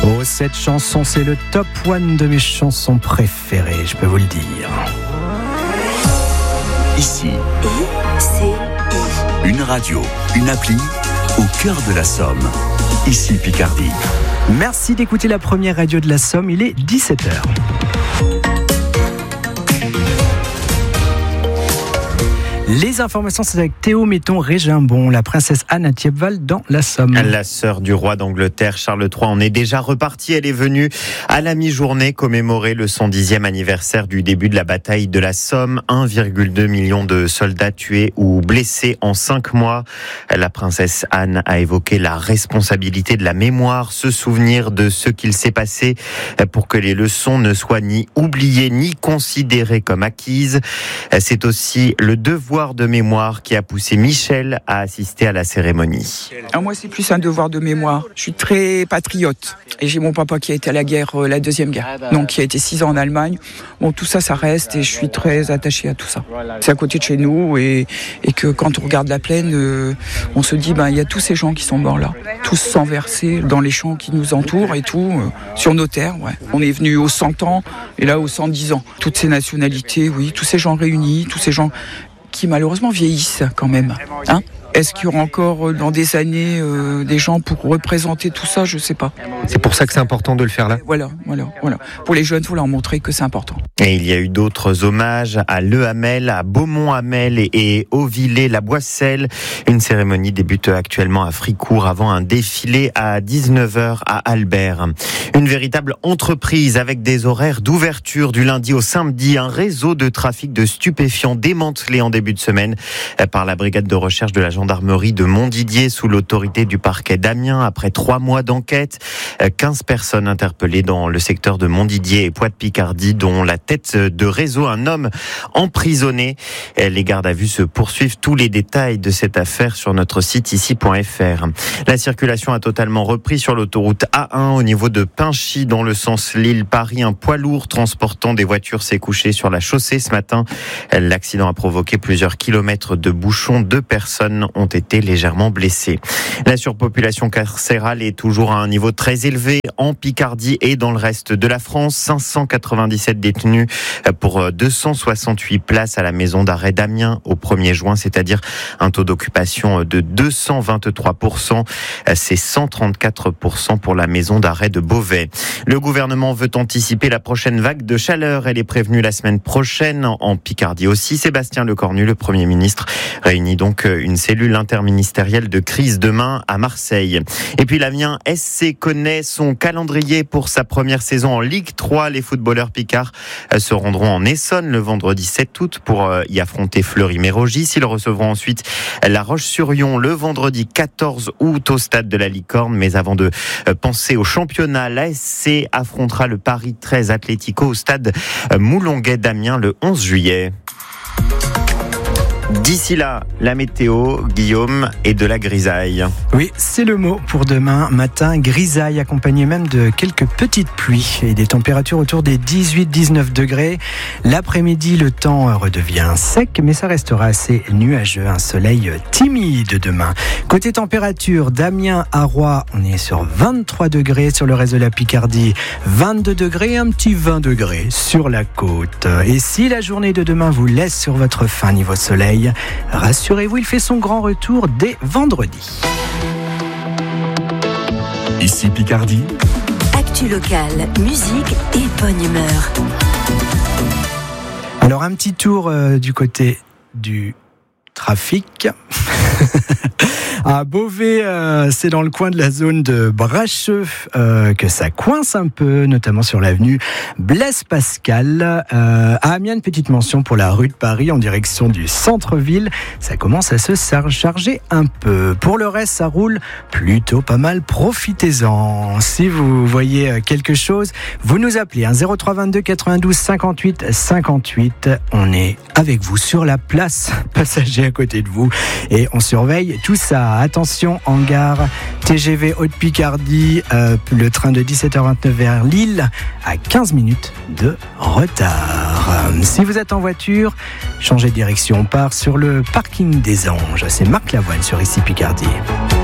Oh, cette chanson, c'est le top 1 de mes chansons préférées, je peux vous le dire. Ici, une radio, une appli au cœur de la Somme. Ici Picardie. Merci d'écouter la première radio de la Somme, il est 17h. Les informations, c'est avec Théo Metton-Régimbon, la princesse Anne à Thiepval dans la Somme. La sœur du roi d'Angleterre, Charles III, en est déjà repartie. Elle est venue à la mi-journée commémorer le 110e anniversaire du début de la bataille de la Somme. 1,2 million de soldats tués ou blessés en 5 mois. La princesse Anne a évoqué la responsabilité de la mémoire, se souvenir de ce qu'il s'est passé pour que les leçons ne soient ni oubliées ni considérées comme acquises. C'est aussi le devoir de mémoire qui a poussé Michel à assister à la cérémonie. Alors moi, c'est plus un devoir de mémoire. Je suis très patriote. Et j'ai mon papa qui a été à la guerre, la Deuxième Guerre. Donc, qui a été 6 ans en Allemagne. Bon, tout ça, ça reste et je suis très attachée à tout ça. C'est à côté de chez nous et que quand on regarde la plaine, on se dit, il y a tous ces gens qui sont morts là. Tous sans verser dans les champs qui nous entourent et tout, sur nos terres, ouais. On est venu aux 100 ans et là aux 110 ans. Toutes ces nationalités, oui, tous ces gens réunis, tous ces gens qui malheureusement vieillissent quand même. Hein ? Est-ce qu'il y aura encore dans des années des gens pour représenter tout ça ? Je ne sais pas. C'est pour ça que c'est important de le faire là ? Voilà. Pour les jeunes, il faut leur montrer que c'est important. Et il y a eu d'autres hommages à Le Hamel, à Beaumont-Hamel et Auvillers-la-Boisselle. Une cérémonie débute actuellement à Fricourt avant un défilé à 19h à Albert. Une véritable entreprise avec des horaires d'ouverture du lundi au samedi. Un réseau de trafic de stupéfiants démantelé en début de semaine par la brigade de recherche de la gendarmerie de Montdidier sous l'autorité du parquet d'Amiens. Après 3 mois d'enquête, 15 personnes interpellées dans le secteur de Montdidier et Poix-de-Picardie, dont la tête de réseau, un homme emprisonné. Les gardes à vue se poursuivent. Tous les détails de cette affaire sur notre site ici.fr. La circulation a totalement repris sur l'autoroute A1 au niveau de Pinchy dans le sens Lille-Paris. Un poids lourd transportant des voitures s'est couché sur la chaussée ce matin. L'accident a provoqué plusieurs kilomètres de bouchons. 2 personnes ont été légèrement blessées. La surpopulation carcérale est toujours à un niveau très élevé en Picardie et dans le reste de la France. 597 détenus pour 268 places à la maison d'arrêt d'Amiens au 1er juin, c'est-à-dire un taux d'occupation de 223%. C'est 134% pour la maison d'arrêt de Beauvais. Le gouvernement veut anticiper la prochaine vague de chaleur. Elle est prévenue la semaine prochaine en Picardie aussi. Sébastien Lecornu, le Premier ministre, réunit donc une cellule interministérielle de crise demain à Marseille. Et puis l'Amiens SC connaît son calendrier pour sa première saison en Ligue 3. Les footballeurs picards se rendront en Essonne le vendredi 7 août pour y affronter Fleury-Mérogis. Ils recevront ensuite La Roche-sur-Yon le vendredi 14 août au stade de la Licorne. Mais avant de penser au championnat, l'ASC affrontera le Paris 13 Atlético au stade Moulonguet d'Amiens le 11 juillet. D'ici là, la météo, Guillaume, et de la grisaille. Oui, c'est le mot pour demain matin. Grisaille accompagnée même de quelques petites pluies et des températures autour des 18-19 degrés. L'après-midi, le temps redevient sec, mais ça restera assez nuageux. Un soleil timide demain. Côté température, d'Amiens à Roy, on est sur 23 degrés. Sur le reste de la Picardie, 22 degrés, un petit 20 degrés sur la côte. Et si la journée de demain vous laisse sur votre faim niveau soleil, rassurez-vous, il fait son grand retour dès vendredi. Ici Picardie. Actu locale, musique et bonne humeur. Alors un petit tour du côté du trafic. À Beauvais, c'est dans le coin de la zone de Bracheux que ça coince un peu, notamment sur l'avenue Blaise Pascal. À Amiens, une petite mention pour la rue de Paris en direction du centre-ville. Ça commence à se charger un peu. Pour le reste, ça roule plutôt pas mal. Profitez-en. Si vous voyez quelque chose, vous nous appelez 0322 92 58 58. On est avec vous sur la place passager à côté de vous et on surveille tout ça. Attention, en gare, TGV Haute-Picardie, le train de 17h29 vers Lille à 15 minutes de retard. Si vous êtes en voiture, changez de direction, on part sur le parking des Anges. C'est Marc Lavoine sur Ici Picardie.